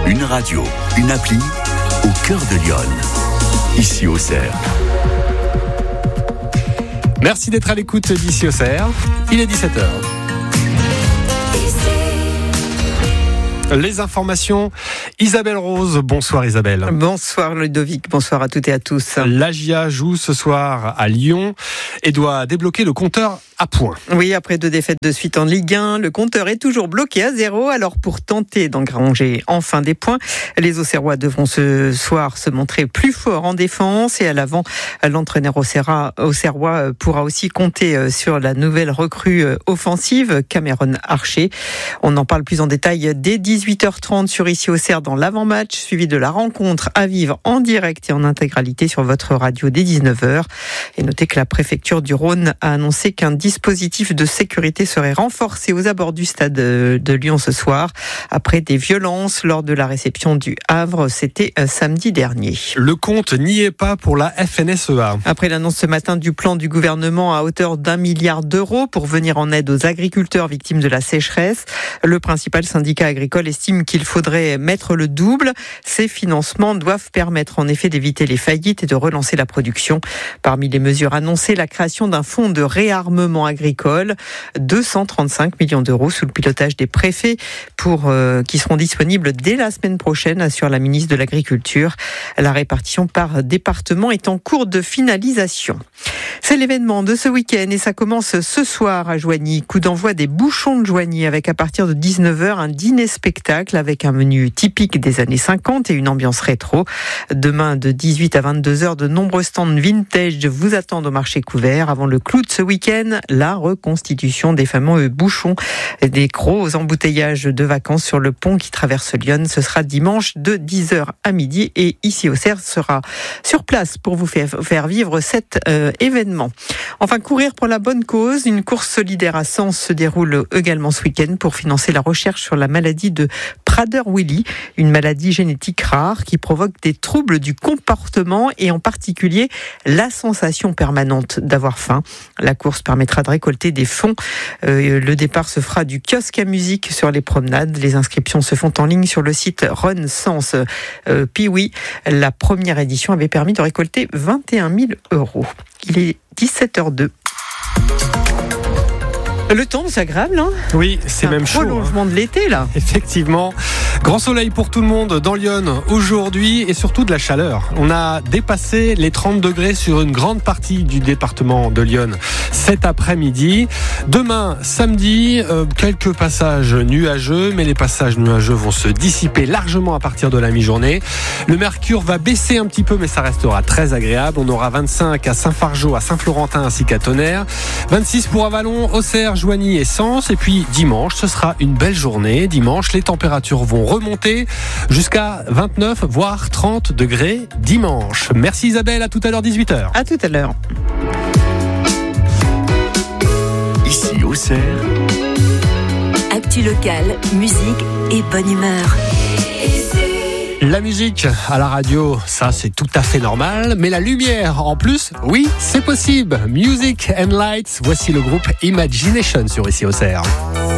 Une radio, une appli, au cœur de Lyon. Ici Auxerre. Merci d'être à l'écoute d'ici Auxerre. Il est 17h. Les informations, Isabelle Rose. Bonsoir Isabelle. Bonsoir Ludovic, bonsoir à toutes et à tous. L'Agia joue ce soir à Lyon et doit débloquer le compteur à points. Oui, après 2 défaites de suite en Ligue 1, le compteur est toujours bloqué à 0. Alors pour tenter d'engranger enfin des points, les Auxerrois devront ce soir se montrer plus forts en défense et à l'avant, l'entraîneur auxerrois pourra aussi compter sur la nouvelle recrue offensive, Cameron Archer. On en parle plus en détail dès 18h30 sur Ici Auxerre dans l'avant-match, suivi de la rencontre à vivre en direct et en intégralité sur votre radio dès 19h. Et notez que la préfecture du Rhône a annoncé qu'un dispositif de sécurité serait renforcé aux abords du stade de Lyon ce soir, après des violences lors de la réception du Havre. C'était samedi dernier. Le compte n'y est pas pour la FNSEA. Après l'annonce ce matin du plan du gouvernement à hauteur d'1 milliard d'euros pour venir en aide aux agriculteurs victimes de la sécheresse, le principal syndicat agricole estime qu'il faudrait mettre le double. Ces financements doivent permettre en effet d'éviter les faillites et de relancer la production. Parmi les mesures annoncées, la création d'un fonds de réarmement agricole, 235 millions d'euros sous le pilotage des préfets qui seront disponibles dès la semaine prochaine, assure la ministre de l'Agriculture. La répartition par département est en cours de finalisation. C'est l'événement de ce week-end et ça commence ce soir à Joigny. Coup d'envoi des bouchons de Joigny avec à partir de 19h un dîner-spectacle avec un menu typique des années 50 et une ambiance rétro. Demain de 18 à 22h, de nombreux stands vintage vous attendent au marché couvert. Avant le clou de ce week-end, la reconstitution des fameux bouchons, des gros embouteillages de vacances sur le pont qui traverse Lyon. Ce sera dimanche de 10h à midi et Ici Auxerre sera sur place pour vous faire vivre cet événement. Enfin, courir pour la bonne cause. Une course solidaire à Sens se déroule également ce week-end pour financer la recherche sur la maladie de Prader-Willi, une maladie génétique rare qui provoque des troubles du comportement et en particulier la sensation permanente d'avoir faim. La course permettra de récolter des fonds. Le départ se fera du kiosque à musique sur les promenades. Les inscriptions se font en ligne sur le site Run Sens Piwi. La première édition avait permis de récolter 21 000 euros. Il est 17h02. Le temps, c'est agréable, hein ? Oui, c'est même chaud. Prolongement de l'été, là. Effectivement. Grand soleil pour tout le monde dans Lyon aujourd'hui et surtout de la chaleur. On a dépassé les 30 degrés sur une grande partie du département de Lyon cet après-midi. Demain, samedi, quelques passages nuageux, mais les passages nuageux vont se dissiper largement à partir de la mi-journée. Le mercure va baisser un petit peu, mais ça restera très agréable. On aura 25 à Saint-Fargeau, à Saint-Florentin ainsi qu'à Tonnerre. 26 pour Avallon, Auxerre, Joigny et Sens. Et puis dimanche, ce sera une belle journée. Dimanche, les températures vont remonter jusqu'à 29 voire 30 degrés dimanche. Merci Isabelle, à tout à l'heure 18h. À tout à l'heure. Ici Auxerre. Actu locale, musique et bonne humeur. La musique à la radio, ça c'est tout à fait normal, mais la lumière en plus, oui, c'est possible. Music and Lights, voici le groupe Imagination sur Ici Auxerre.